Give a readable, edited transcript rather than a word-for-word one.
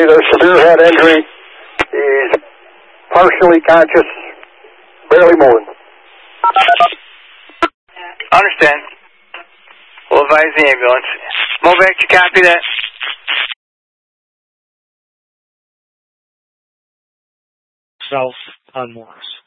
He's a severe head injury. He's partially conscious, barely moving. Understand. We'll advise the ambulance. Movac, you copy that? South on Morris.